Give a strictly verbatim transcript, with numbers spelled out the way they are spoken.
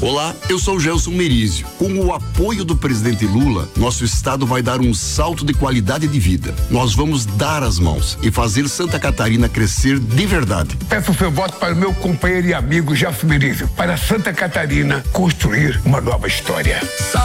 Olá, eu sou o Gelson Merizio. Com o apoio do presidente Lula, nosso estado vai dar um salto de qualidade de vida. Nós vamos dar as mãos e fazer Santa Catarina crescer de verdade. Peço seu voto para o meu companheiro e amigo Gelson Merizio, para Santa Catarina construir uma nova história.